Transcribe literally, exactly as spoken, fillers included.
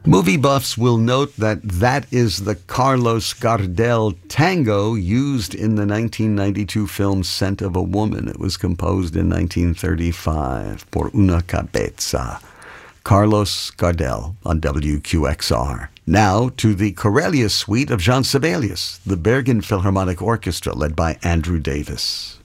Movie buffs will note that that is the Carlos Gardel tango used in the nineteen ninety-two film Scent of a Woman. It was composed in nineteen thirty-five, Por una cabeza. Carlos Gardel on W Q X R. Now to the Corellius Suite of Jean Sibelius, the Bergen Philharmonic Orchestra led by Andrew Davis.